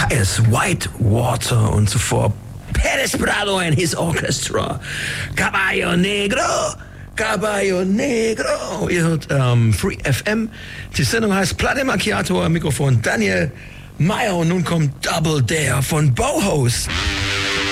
Erst Whitewater und zuvor Perez Prado and his Orchestra. Caballo Negro. Caballo Negro. Ihr hört Free FM. Die Sendung heißt Platte Macchiato, am Mikrofon Daniel Meyer und nun kommt Double Dare von Bauhaus.